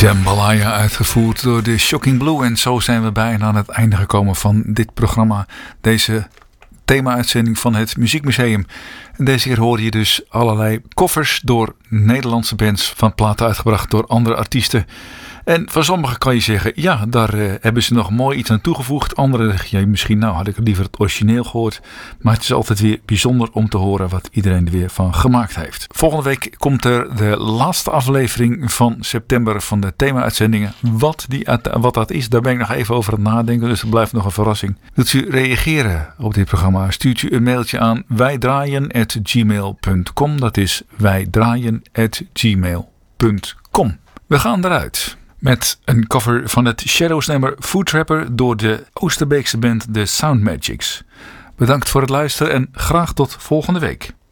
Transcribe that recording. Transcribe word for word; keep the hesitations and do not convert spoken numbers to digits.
Jambalaya, uitgevoerd door de Shocking Blue. En zo zijn we bijna aan het einde gekomen van dit programma. Deze thema-uitzending van het Muziekmuseum. En deze keer hoor je dus allerlei covers door Nederlandse bands, van platen uitgebracht door andere artiesten. En van sommigen kan je zeggen, ja, daar uh, hebben ze nog mooi iets aan toegevoegd. Anderen zeggen, ja, misschien nou had ik liever het origineel gehoord. Maar het is altijd weer bijzonder om te horen wat iedereen er weer van gemaakt heeft. Volgende week komt er de laatste aflevering van september van de thema-uitzendingen. Wat, die, wat dat is, daar ben ik nog even over aan het nadenken. Dus het blijft nog een verrassing. Wilt u reageren op dit programma? Stuurt u een mailtje aan wijdraaien at gmail punt com. Dat is wijdraaien at gmail punt com. We gaan eruit met een cover van het Shadows nummer Food Trapper door de Oosterbeekse band The Sound Magics. Bedankt voor het luisteren en graag tot volgende week.